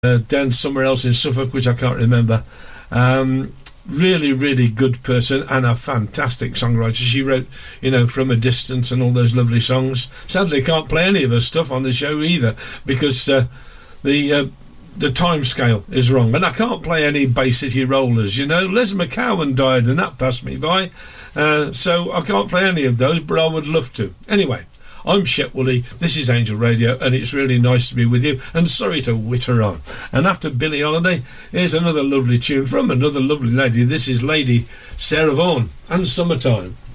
down somewhere else in Suffolk, which I can't remember. Really, really good person and a fantastic songwriter. She wrote, From a Distance and all those lovely songs. Sadly, can't play any of her stuff on the show either because the time scale is wrong, and I can't play any Bay City Rollers. Les McCowan died and that passed me by, so I can't play any of those, but I would love to. Anyway, I'm Shep Woolley, this is Angel Radio, and it's really nice to be with you, and sorry to witter on. And after Billie Holiday, here's another lovely tune from another lovely lady. This is Lady Sarah Vaughan and Summertime.